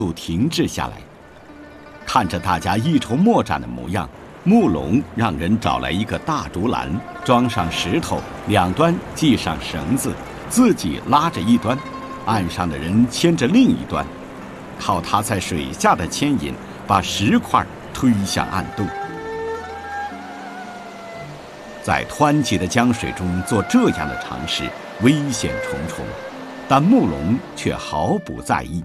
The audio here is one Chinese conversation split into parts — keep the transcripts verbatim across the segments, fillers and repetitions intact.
就停滞下来。看着大家一筹莫展的模样，慕容让人找来一个大竹篮，装上石头，两端系上绳子，自己拉着一端，岸上的人牵着另一端，靠他在水下的牵引，把石块推向岸洞。在湍急的江水中做这样的尝试，危险重重，但慕容却毫不在意。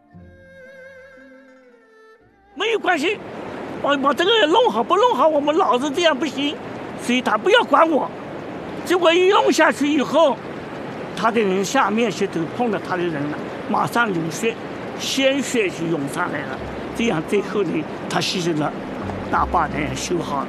没有关系，我把这个弄好不弄好，我们老子这样不行，所以他不要管我。结果一弄下去以后，他的人下面去都碰到他的人了，马上流血，鲜血就涌上来了。这样最后呢，他牺牲了，大坝呢修好了。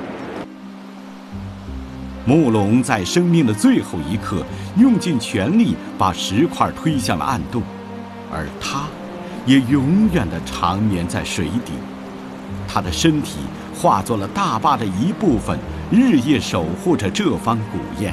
慕容在生命的最后一刻，用尽全力把石块推向了岸洞，而他也永远地长眠在水底。他的身体化作了大坝的一部分，日夜守护着这方古堰。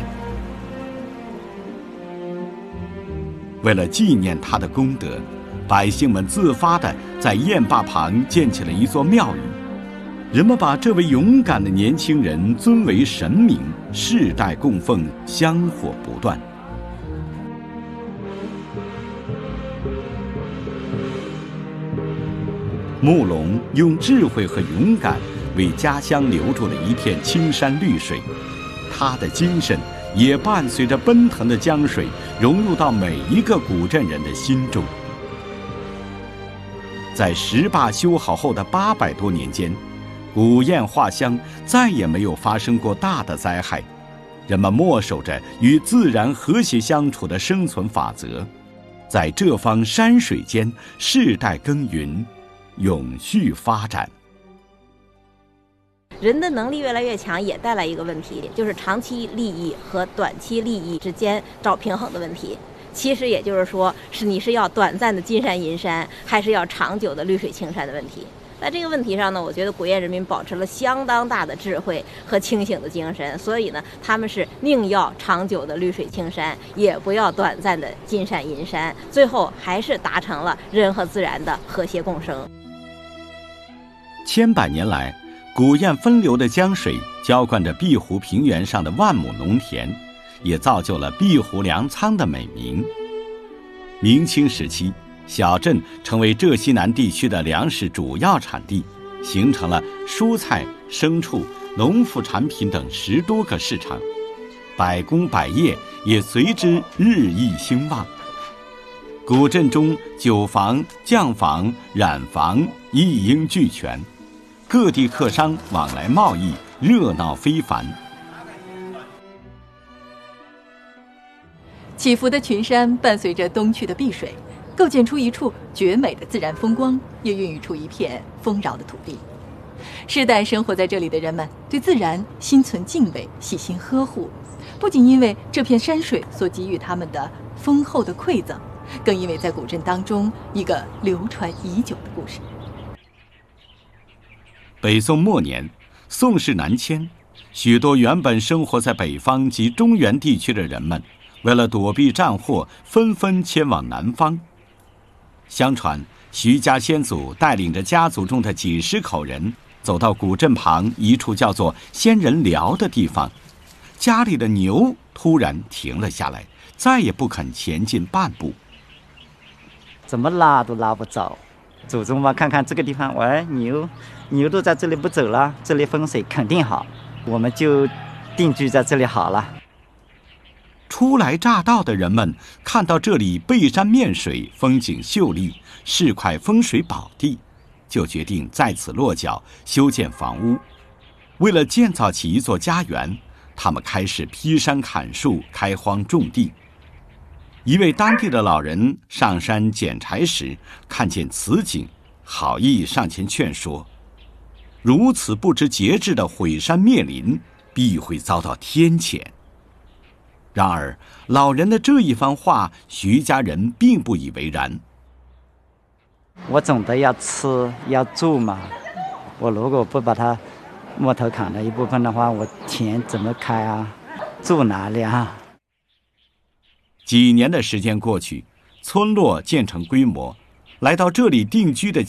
为了纪念他的功德，百姓们自发地在堰坝旁建起了一座庙宇。人们把这位勇敢的年轻人尊为神明，世代供奉，香火不断。慕容用智慧和勇敢为家乡留住了一片青山绿水，他的精神也伴随着奔腾的江水融入到每一个古镇人的心中。在石坝修好后的八百多年间，古堰画乡再也没有发生过大的灾害，人们默守着与自然和谐相处的生存法则，在这方山水间世代耕耘，永续发展。 人的能力越来越强，也带来一个问题，就是长期利益和短期利益之间找平衡的问题。其实也就是说，是你是要短暂的金山银山，还是要长久的绿水青山的问题。在这个问题上呢，我觉得古堰人民保持了相当大的智慧和清醒的精神，所以呢，他们是宁要长久的绿水青山，也不要短暂的金山银山，最后还是达成了人和自然的和谐共生。 千百年来，古堰分流的江水浇灌着碧湖平原上的万亩农田，也造就了碧湖粮仓的美名。明清时期，小镇成为浙西南地区的粮食主要产地，形成了蔬菜、牲畜、农副产品等十多个市场，百工百业也随之日益兴旺。古镇中酒坊、酱坊、染坊一应俱全，各地客商往来贸易，热闹非凡。 起伏的群山伴随着东去的碧水，构建出一处绝美的自然风光，也孕育出一片丰饶的土地。世代生活在这里的人们对自然心存敬畏，细心呵护，不仅因为这片山水所给予他们的丰厚的馈赠，更因为在古镇当中一个流传已久的故事。 北宋末年，宋室南迁，许多原本生活在北方及中原地区的人们，为了躲避战祸，纷纷迁往南方。相传，徐家先祖带领着家族中的几十口人，走到古镇旁一处叫做仙人寮的地方，家里的牛突然停了下来，再也不肯前进半步。 怎么拉都拉不走。祖宗嘛，看看这个地方，喂，牛，牛都在这里不走了，这里风水肯定好，我们就定居在这里好了。 初来乍到的人们看到这里背山面水，风景秀丽，是块风水宝地，就决定在此落脚修建房屋。为了建造起一座家园，他们开始劈山砍树，开荒种地。一位当地的老人上山捡柴时，看见此景，好意上前劝说：如此不知节制的毁山灭林，必会遭到天谴。然而，老人的这一番话，徐家人并不以为然。 我总得要吃要住嘛，我如果不把它木头砍了一部分的话，我田怎么开啊？住哪里啊？ 几年的时间过去，村落渐成规模， 来到这里定居的